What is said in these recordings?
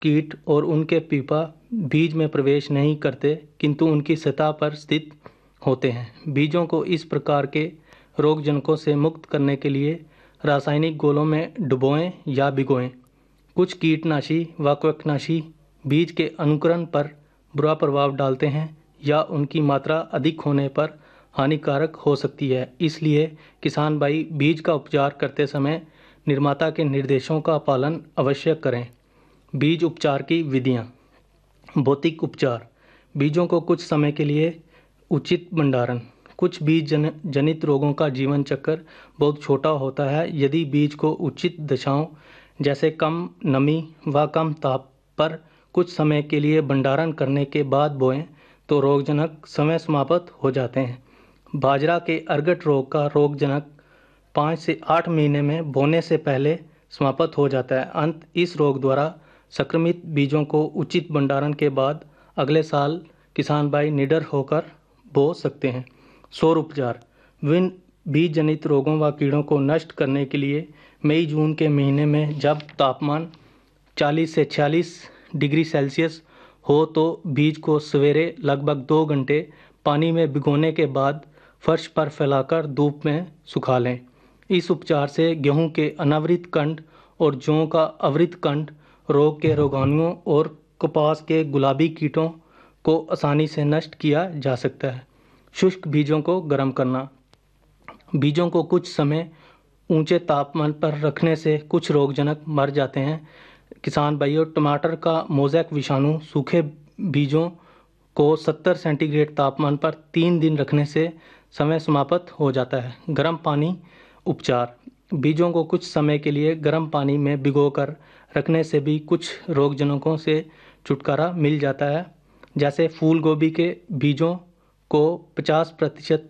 कीट और उनके पीपा बीज में प्रवेश नहीं करते किंतु उनकी सतह पर स्थित होते हैं। बीजों को इस प्रकार के रोगजनकों से मुक्त करने के लिए रासायनिक घोलों में डुबोएं या भिगोएं। कुछ कीटनाशी व कवकनाशी बीज के अंकुरण पर बुरा प्रभाव डालते हैं या उनकी मात्रा अधिक होने पर हानिकारक हो सकती है। इसलिए किसान भाई बीज का उपचार करते समय निर्माता के निर्देशों का पालन अवश्य करें। बीज उपचार की विधियाँ। भौतिक उपचार। बीजों को कुछ समय के लिए उचित भंडारण। कुछ बीज जनित रोगों का जीवन चक्र बहुत छोटा होता है। यदि बीज को उचित दशाओं जैसे कम नमी व कम ताप पर कुछ समय के लिए भंडारण करने के बाद बोएं तो रोगजनक समय समाप्त हो जाते हैं। बाजरा के अर्गट रोग का रोगजनक 5 से 8 महीने में बोने से पहले समाप्त हो जाता है। इस रोग द्वारा संक्रमित बीजों को उचित भंडारण के बाद अगले साल किसान भाई निडर होकर बो सकते हैं। सौर उपचार। विभिन्न बीज जनित रोगों व कीड़ों को नष्ट करने के लिए मई जून के महीने में जब तापमान 40 से 46 डिग्री सेल्सियस हो तो बीज को सवेरे लगभग 2 घंटे पानी में भिगोने के बाद फर्श पर फैलाकर धूप में सुखा लें। इस उपचार से गेहूं के अनावृत कंड और जौ का आवृत कंड रोग के रोगाणुओं और कपास के गुलाबी कीटों को आसानी से नष्ट किया जा सकता है। शुष्क बीजों को गर्म करना। बीजों को कुछ समय ऊंचे तापमान पर रखने से कुछ रोगजनक मर जाते हैं। किसान भाइयों, टमाटर का मोज़ेक विषाणु सूखे बीजों को 70 सेंटीग्रेड तापमान पर 3 दिन रखने से समय समाप्त हो जाता है। गर्म पानी उपचार। बीजों को कुछ समय के लिए गर्म पानी में भिगोकर रखने से भी कुछ रोगजनकों से छुटकारा मिल जाता है। जैसे फूल गोभी के बीजों को 50%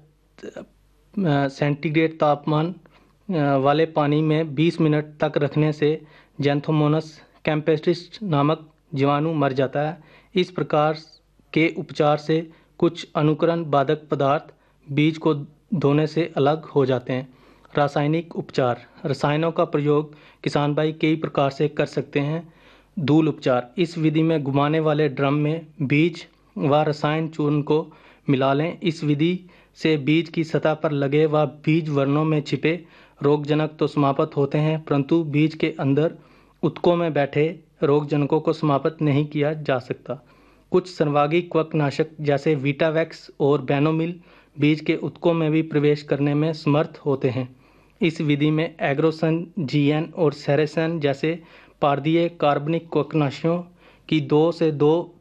सेंटीग्रेड तापमान वाले पानी में 20 मिनट तक रखने से जैंथोमोनस कैम्पेस्ट्रिस नामक जीवाणु मर जाता है। इस प्रकार के उपचार से कुछ अनुकरण बाधक पदार्थ बीज को धोने से अलग हो जाते हैं। रासायनिक उपचार। रसायनों का प्रयोग किसान भाई कई प्रकार से कर सकते हैं। धूल उपचार। इस विधि में घुमाने वाले ड्रम में बीज व रसायन चूर्ण को मिला लें। इस विधि से बीज की सतह पर लगे व बीज वर्णों में छिपे रोगजनक तो समाप्त होते हैं, परंतु बीज के अंदर उत्तकों में बैठे रोगजनकों को समाप्त नहीं किया जा सकता। कुछ सर्वांगी कवकनाशक जैसे वीटावैक्स और बेनोमिल बीज के उत्तकों में भी प्रवेश करने में समर्थ होते हैं। इस विधि में एग्रोसन, जीएन और सेरेसन जैसे पारदीय कार्बनिक कवकनाशियों की 2 से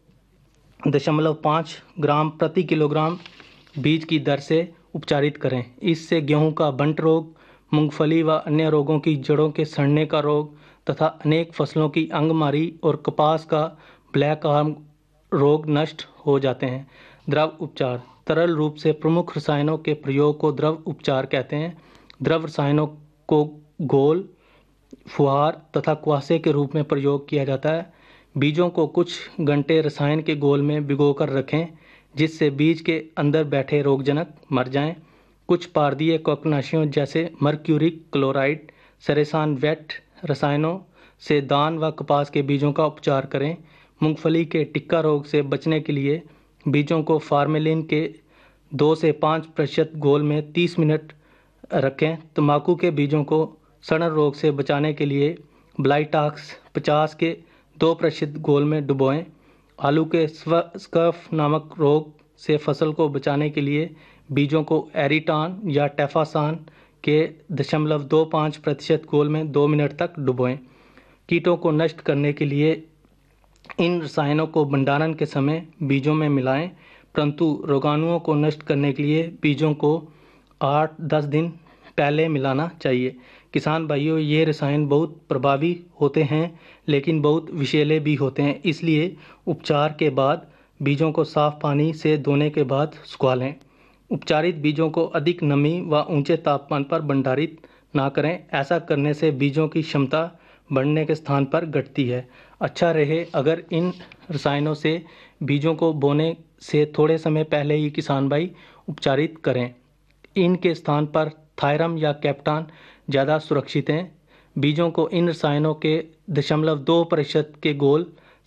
2.5 ग्राम प्रति किलोग्राम बीज की दर से उपचारित करें। इससे गेहूं का बंट रोग, मूंगफली व अन्य रोगों की जड़ों के सड़ने का रोग तथा अनेक फसलों की अंगमारी और कपास का ब्लैक आर्म रोग नष्ट हो जाते हैं। द्रव उपचार। तरल रूप से प्रमुख रसायनों के प्रयोग को द्रव उपचार कहते हैं। द्रव रसायनों को घोल, फुहार तथा कुआसे के रूप में प्रयोग किया जाता है। बीजों को कुछ घंटे रसायन के घोल में भिगोकर रखें जिससे बीज के अंदर बैठे रोगजनक मर जाएं। कुछ पारदीय कवकनाशियों जैसे मर्क्यूरिक क्लोराइड, सेरेसान वेट रसायनों से धान व कपास के बीजों का उपचार करें। मूंगफली के टिक्का रोग से बचने के लिए बीजों को फार्मेलिन के 2 से 5% घोल में 30 मिनट रखें। तंबाकू के बीजों को सड़न रोग से बचाने के लिए ब्लाइटॉक्स 50 के 2% घोल में डुबोएं। आलू के स्कफ नामक रोग से फसल को बचाने के लिए बीजों को एरिटान या टेफासान के 0.25% घोल में 2 मिनट तक डुबोएं। कीटों को नष्ट करने के लिए इन रसायनों को भंडारण के समय बीजों में मिलाएं, परंतु रोगाणुओं को नष्ट करने के लिए बीजों को 8-10 दिन पहले मिलाना चाहिए। किसान भाइयों, ये रसायन बहुत प्रभावी होते हैं लेकिन बहुत विषैले भी होते हैं, इसलिए उपचार के बाद बीजों को साफ पानी से धोने के बाद सुखा लें। उपचारित बीजों को अधिक नमी व ऊंचे तापमान पर भंडारित ना करें। ऐसा करने से बीजों की क्षमता बढ़ने के स्थान पर घटती है। अच्छा रहे अगर इन रसायनों से बीजों को बोने से थोड़े समय पहले ही किसान भाई उपचारित करें। इनके स्थान पर थायरम या कैप्टान ज़्यादा सुरक्षित हैं। बीजों को इन रसायनों के 0.2% के घोल